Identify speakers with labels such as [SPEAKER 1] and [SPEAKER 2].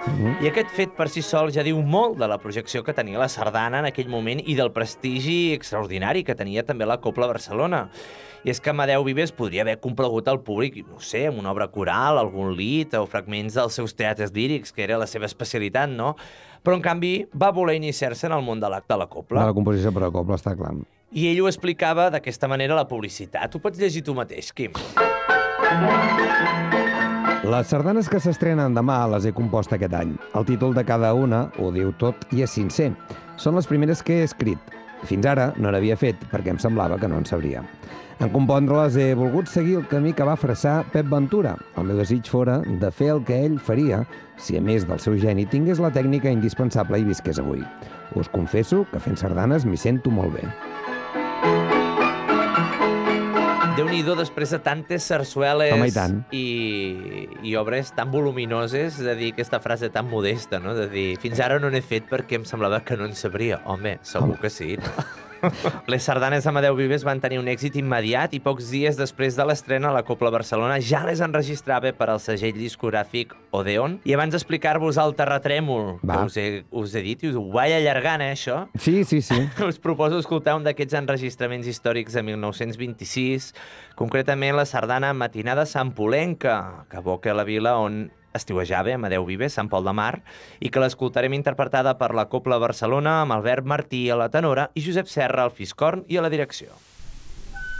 [SPEAKER 1] I aquest fet per si sol ja diu molt de la projecció que tenia la sardana en aquell moment i del prestigi extraordinari que tenia també la Cobla Barcelona. I és que Amadeu Vives podria haver complagut al públic, no sé, amb una obra coral, algun lit o fragments dels seus teatres lírics, que era la seva especialitat, no? Però, en canvi, va voler iniciar-se en el món de la cobla.
[SPEAKER 2] De la composició per a cobla, està clar.
[SPEAKER 1] I ell ho explicava d'aquesta manera a la publicitat. Ho pots llegir tu mateix, Quim.
[SPEAKER 2] Les sardanes que s'estrenen demà les he compost aquest any. El títol de cada una ho diu tot i és sincer. Són les primeres que he escrit. Fins ara no n'havia fet perquè em semblava que no en sabria. En compondre-les he volgut seguir el camí que va freçar Pep Ventura. El meu desig fora de fer el que ell faria si, a més del seu geni, tingués la tècnica indispensable i visqués avui. Us confesso que fent sardanes m'hi sento molt bé.
[SPEAKER 1] Déu-n'hi-do, després de tantes sarsueles i obres tan voluminoses, de dir aquesta frase tan modesta, no? De dir, fins ara no n'he fet perquè em semblava que no en sabria. Home, segur que sí. Les sardanes d'Amadeu Vives van tenir un èxit immediat i pocs dies després de l'estrena la Cobla Barcelona ja les enregistrava per al segell discogràfic Odeon. I abans d'explicar-vos el terratrèmol que us he dit, i us ho vaig allargant, això?
[SPEAKER 2] Sí.
[SPEAKER 1] Us proposo escoltar un d'aquests enregistraments històrics de 1926, concretament la sardana Matinada Sampolenca, que evoca la vila on estiuejava Amadeu Vives, Sant Pol de Mar, i que l'escoltarem interpretada per la Cobla Barcelona amb Albert Martí a la tenora i Josep Serra al fiscorn i a la direcció.